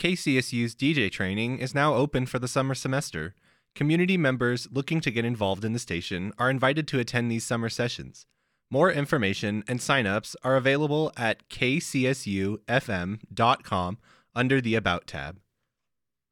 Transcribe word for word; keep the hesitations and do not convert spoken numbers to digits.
K C S U's D J training is now open for the summer semester. Community members looking to get involved in the station are invited to attend these summer sessions. More information and sign-ups are available at k c s u f m dot com under the About tab.